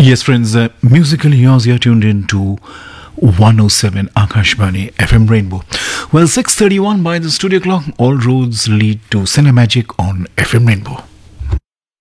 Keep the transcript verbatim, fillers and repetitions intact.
Yes, friends, uh, musically yours, you're tuned in to one oh seven Akashvani F M Rainbow. Well, six thirty-one by the studio clock, all roads lead to Cinemagic on F M Rainbow.